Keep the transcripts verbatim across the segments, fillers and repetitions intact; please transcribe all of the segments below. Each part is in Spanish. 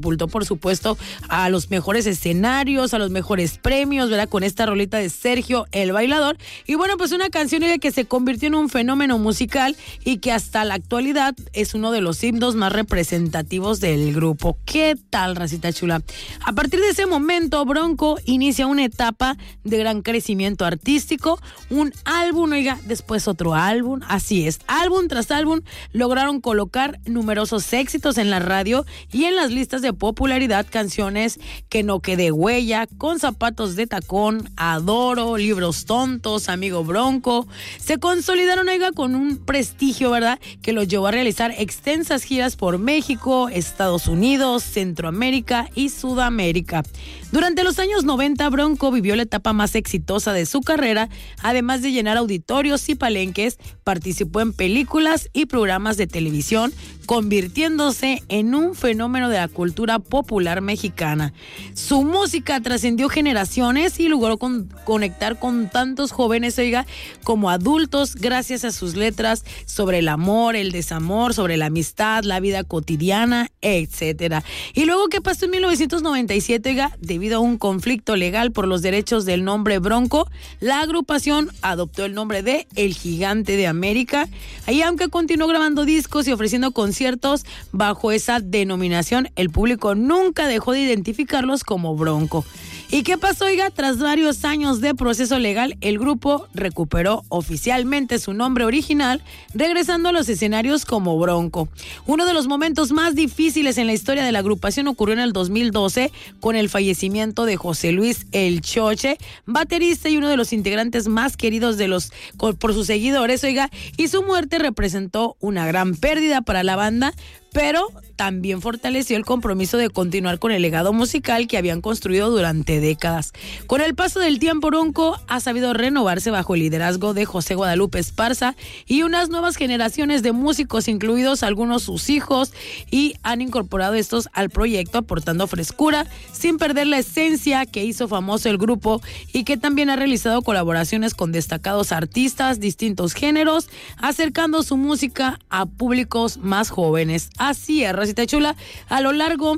catapultó, por supuesto, a los mejores escenarios, a los mejores premios, ¿verdad? Con esta rolita de Sergio el Bailador. Y bueno, pues una canción que se convirtió en un fenómeno musical y que hasta la actualidad es uno de los himnos más representativos del grupo. ¿Qué tal, racita chula? A partir de ese momento, Bronco inicia una etapa de gran crecimiento artístico, un álbum, oiga, después otro álbum, así es, álbum tras álbum, lograron colocar numerosos éxitos en la radio y en las listas de popularidad, canciones que no quede huella, Con zapatos de tacón, Adoro, Libros tontos, Amigo Bronco, se consolidaron, oiga, con un prestigio, ¿verdad?, que los llevó a realizar extensas giras por México, Estados Unidos, Centroamérica y Sudamérica. Durante los años noventa, Bronco vivió la etapa más exitosa de su carrera, además de llenar auditorios y palenques, participó en películas y programas de televisión, convirtiéndose en un fenómeno de la cultura popular mexicana. Su música trascendió generaciones y logró con, conectar con tantos jóvenes, oiga, como adultos, gracias a sus letras sobre el amor, el desamor, sobre la amistad, la vida cotidiana, etcétera. Y luego, ¿qué pasó en mil novecientos noventa y siete? Oiga, debido a un conflicto legal por los derechos del nombre Bronco, la agrupación adoptó el nombre de El Gigante de América. Ahí, aunque continuó grabando discos y ofreciendo conciertos bajo esa denominación, el público nunca dejó de identificarlos como Bronco. ¿Y qué pasó, oiga? Tras varios años de proceso legal, el grupo recuperó oficialmente su nombre original, regresando a los escenarios como Bronco. Uno de los momentos más difíciles en la historia de la agrupación ocurrió en el dos mil doce con el fallecimiento de José Luis El Choche, baterista y uno de los integrantes más queridos de los por sus seguidores, oiga, y su muerte representó una gran pérdida para la banda, pero también fortaleció el compromiso de continuar con el legado musical que habían construido durante décadas. Con el paso del tiempo, Bronco ha sabido renovarse bajo el liderazgo de José Guadalupe Esparza y unas nuevas generaciones de músicos, incluidos algunos sus hijos, y han incorporado estos al proyecto, aportando frescura sin perder la esencia que hizo famoso el grupo, y que también ha realizado colaboraciones con destacados artistas, distintos géneros, acercando su música a públicos más jóvenes. Así es, racita chula, a lo largo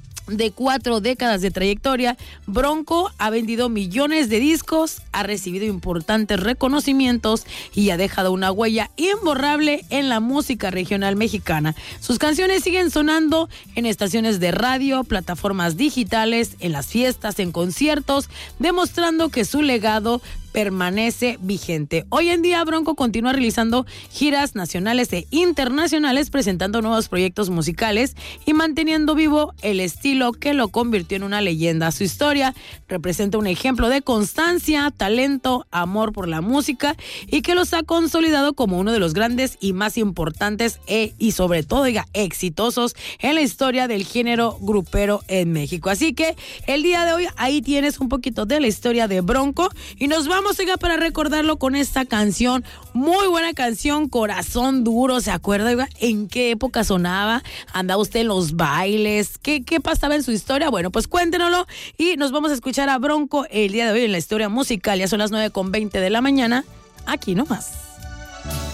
de cuatro décadas de trayectoria, Bronco ha vendido millones de discos, ha recibido importantes reconocimientos y ha dejado una huella imborrable en la música regional mexicana. Sus canciones siguen sonando en estaciones de radio, plataformas digitales, en las fiestas, en conciertos, demostrando que su legado permanece vigente. Hoy en día, Bronco continúa realizando giras nacionales e internacionales, presentando nuevos proyectos musicales y manteniendo vivo el estilo que lo convirtió en una leyenda. Su historia representa un ejemplo de constancia, talento, amor por la música, y que los ha consolidado como uno de los grandes y más importantes e, y sobre todo, diga, exitosos en la historia del género grupero en México. Así que el día de hoy ahí tienes un poquito de la historia de Bronco, y nos vamos Vamos, oiga, para recordarlo con esta canción, muy buena canción, Corazón Duro. ¿Se acuerda, oiga, en qué época sonaba? ¿Andaba usted en los bailes? ¿Qué, qué pasaba en su historia? Bueno, pues cuéntenoslo y nos vamos a escuchar a Bronco el día de hoy en la historia musical. Ya son las nueve con veinte de la mañana, aquí nomás.